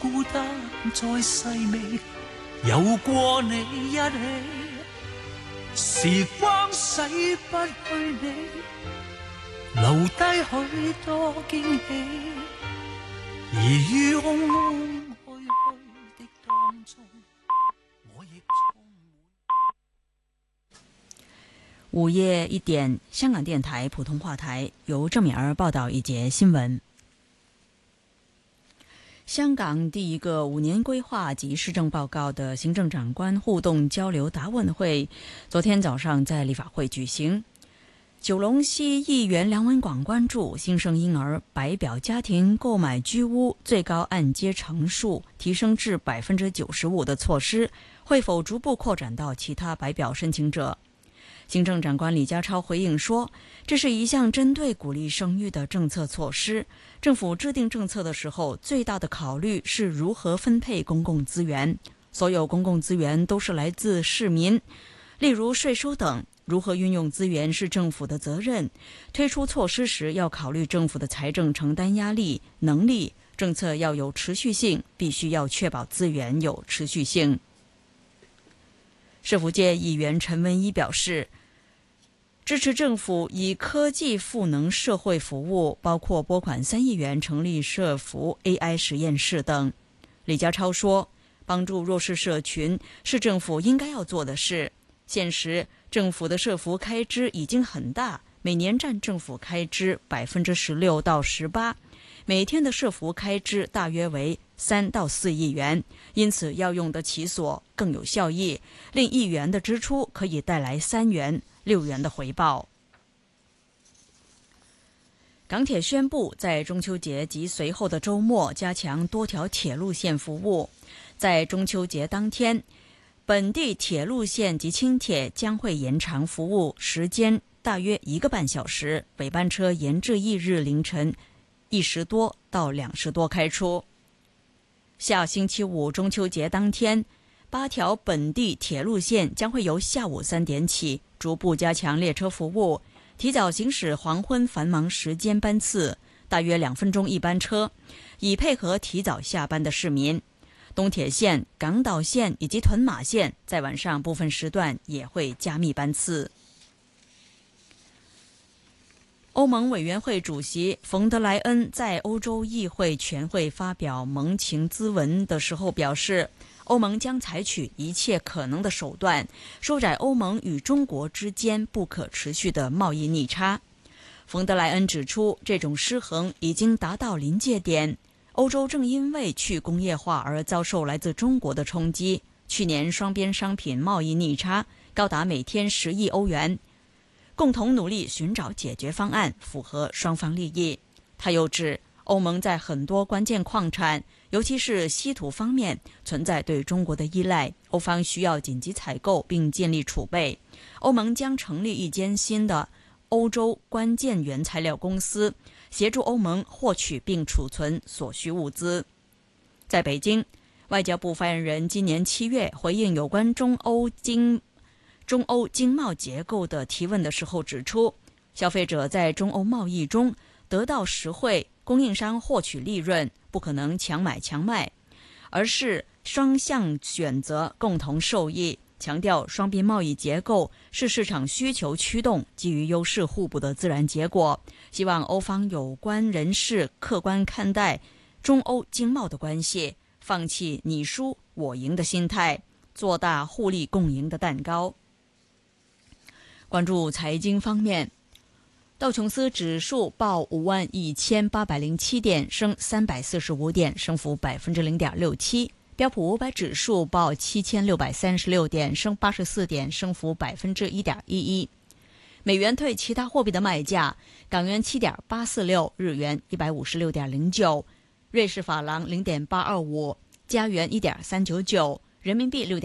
孤單再細微，有過你一起，時光洗不去你，留低許多驚喜，而於空空虛虛的當中，我亦充滿。 午夜1點，香港電台普通話台由鄭敏兒報道一節新聞。香港第一個5年規劃及施政報告的行政長官互動交流答問會，昨天早上在立法會舉行。九龍西議員梁文廣關注新生嬰兒白表家庭購買居屋最高按揭成數提升至 95% 的措施，會否逐步擴展到其他白表申請者？行政長官李家超回應說，這是一項針對鼓勵生育的政策措施，政府制定政策的時候，最大的考慮是如何分配公共資源，所有公共資源都是來自市民，例如稅收等，如何運用資源是政府的責任，推出措施時要考慮政府的財政承擔壓力、能力，政策要有持續性，必須要確保資源有持續性。社福界議員陳文一表示，支持政府以科技賦能社會服務，包括撥款3億元成立社福 AI 實驗室等。李家超說，幫助弱勢社群是政府應該要做的事。現時政府的社福開支已經很大，每年佔政府開支16%到18%，每天的社福開支大約為3到4億元，因此要用得其所，更有效益，令1元的支出可以帶來3元、6元的回報。港鐵宣布在中秋節及隨後的週末加強多條鐵路線服務。在中秋節當天，本地鐵路線及輕鐵將會延長服務時間大約1個半小時，尾班車延至翌日凌晨1時多到2時多開出。下星期五中秋節當天，8條本地鐵路線將會由下午3點起逐步加強列車服務，提早行駛黃昏繁忙時間班次，大約2分鐘一班車，以配合提早下班的市民。東鐵線、港島線以及屯馬線在晚上部分時段也會加密班次。歐盟委員會主席馮德萊恩在歐洲議會全會發表盟情咨文的時候表示，歐盟將採取一切可能的手段，收窄歐盟與中國之間不可持續的貿易逆差。馮德萊恩指出，這種失衡已經達到臨界點，歐洲正因為去工業化而遭受來自中國的衝擊，去年雙邊商品貿易逆差高達每天10億歐元。共同努力尋找解決方案，符合雙方利益。他又指，歐盟在很多關鍵礦產，尤其是稀土方面，存在對中國的依賴，歐方需要緊急採購並建立儲備。歐盟將成立一間新的歐洲關鍵原材料公司，協助歐盟獲取並儲存所需物資。在北京，外交部發言人今年7月回應有關中歐經貿結構的提問的時候指出，消費者在中歐貿易中得到實惠，供應商獲取利潤，不可能強買強賣，而是雙向選擇，共同受益。強調雙邊貿易結構是市場需求驅動，基於優勢互補的自然結果。希望歐方有關人士客觀看待中歐經貿的關係，放棄你輸我贏的心態，做大互利共贏的蛋糕。關注財經方面，道瓊斯指數報51,807點，升345點，升幅0.67%。標普500指數報7,636點，升84點，升幅1.11%。美元對其他貨幣的賣價：港元7.846，日元156.09，瑞士法郎0.825，加元1.399，人民幣6.